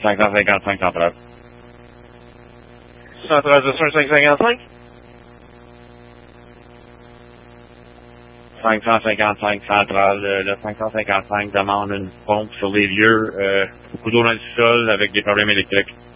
555 central. Centralisation 555? 555 central, le 555 demande une pompe sur les lieux, beaucoup d'eau dans le sol avec des problèmes électriques.